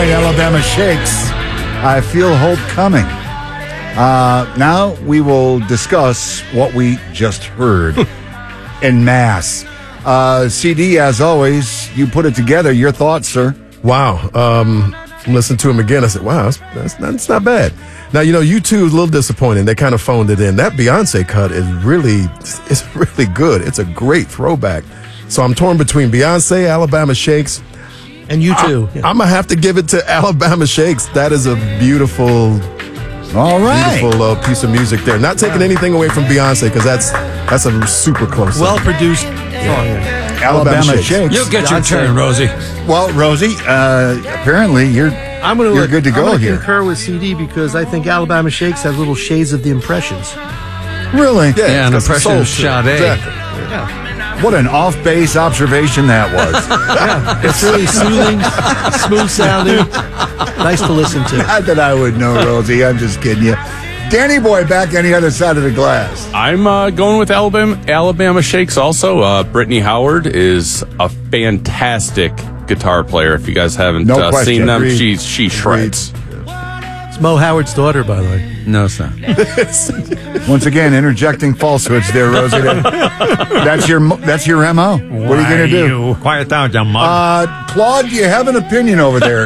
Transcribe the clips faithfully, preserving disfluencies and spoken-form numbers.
right, Alabama Shakes. I feel hope coming. Uh, now we will discuss what we just heard en masse. Uh, C D, as always, you put it together. Your thoughts, sir? Wow. Um, listened to him again. I said, wow, that's, that's, that's not bad. Now, you know, U two is a little disappointing. They kind of phoned it in. That Beyonce cut is really, it's really good. It's a great throwback. So I'm torn between Beyonce, Alabama Shakes, and U two. I, yeah. I'm going to have to give it to Alabama Shakes. That is a beautiful, all right, beautiful uh, piece of music there. Not taking anything away from Beyonce, because that's that's a super close well produced song. Yeah. Alabama, Alabama Shakes. Shakes. You'll get your turn, Rosie. Well, Rosie, uh, apparently you're I'm gonna you're look, good to go I'm here. concur with C D because I think Alabama Shakes have little shades of the Impressions. Really? Yeah, yeah an impression of Sade. Exactly. Yeah. What an off-base observation that was. Yeah, it's really soothing, smooth sounding, nice to listen to. Not that I would know, Rosie. I'm just kidding you. Danny Boy back on the other side of the glass. I'm uh, going with Alabama Alabama Shakes also. Uh, Brittany Howard is a fantastic guitar player. If you guys haven't no uh, seen them, Agreed. she's she shreds. It's Mo Howard's daughter, by the way. No, sir. Once again, interjecting falsehoods there, Rosie. That's your that's your M O. What are you going to do? You? Quiet down, young mug. Uh, Claude, do you have an opinion over there?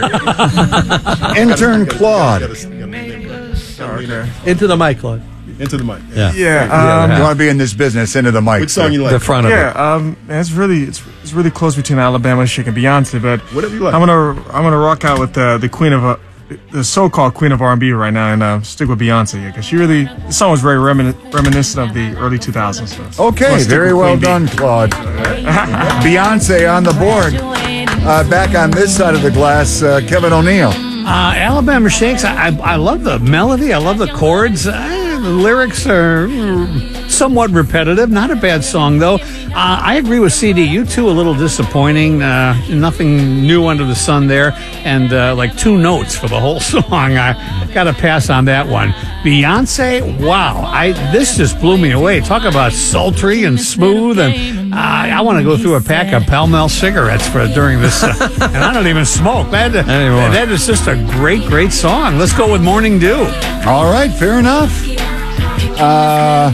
Intern Claude. Okay. Into the mic, Claude. Into the mic. Yeah. Yeah. Um, you want to be in this business? Into the mic. Which song you like? The front of yeah, it. um, it's really it's, it's really close between Alabama Shake and Beyonce, but whatever you like. I'm gonna I'm gonna rock out with the the queen of uh, the so-called queen of R and B right now, and uh, stick with Beyonce because she really the song was very remin- reminiscent of the early two thousands. So okay, very well done, Claude. Beyonce on the board. Uh, back on this side of the glass, uh, Kevin O'Neill. Uh, Alabama Shakes, I, I I love the melody, I love the chords. Uh, the lyrics are somewhat repetitive. Not a bad song, though. Uh, I agree with C D. U two, a little disappointing. Uh, nothing new under the sun there. And uh, like two notes for the whole song. I got to pass on that one. Beyonce, wow. I This just blew me away. Talk about sultry and smooth. And uh, I want to go through a pack of Pall Mall cigarettes for during this. Uh, and I don't even smoke. That, Anymore. that is just a great, great song. Let's go with Morning Dew. All right, fair enough. Uh,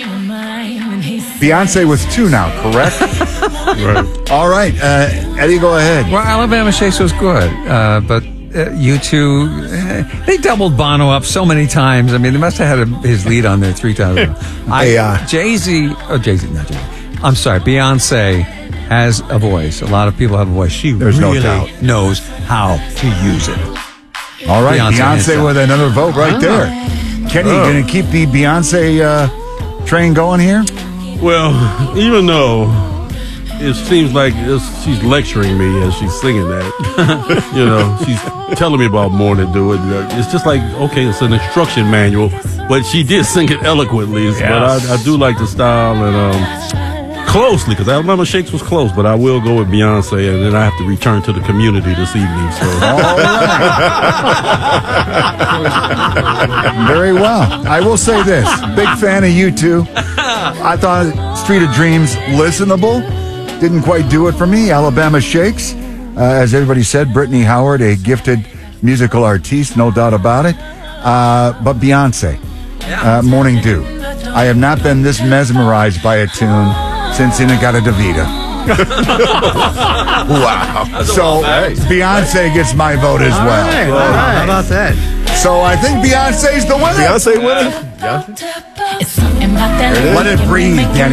Beyonce with two now, correct? Right. All right, uh, Eddie, go ahead. Well, Alabama Shakes was good, uh, but uh, U two, uh, they doubled Bono up so many times. I mean, they must have had a, his lead on there three times. I, uh, Jay-Z, oh, Jay-Z, not Jay-Z. I'm sorry, Beyonce has a voice. A lot of people have a voice. She There's no really doubt. knows how to use it. All right, Beyonce Beyonce, hands with another vote right Ah. there. Kenny, you Oh. going to keep the Beyonce uh, train going here? Well, even though it seems like it's, she's lecturing me as she's singing that, you know, she's telling me about Morning Dew. It's just like, okay, it's an instruction manual, but she did sing it eloquently. Yes. But I, I do like the style and um, closely, because Alabama Shakes was close, but I will go with Beyonce, and then I have to return to the community this evening. So. All right. Very well. I will say this. Big fan of you two. I thought Street of Dreams listenable. Didn't quite do it for me. Alabama Shakes. Uh, as everybody said, Brittany Howard, a gifted musical artiste, no doubt about it. Uh, but Beyonce, uh, Morning Dew. I have not been this mesmerized by a tune since In-A-Gadda-Da-Vida. Wow. So Beyonce gets my vote as All well. right, all right. How about that? So I think Beyonce's the winner. Beyonce winner? Let it breathe, Danny.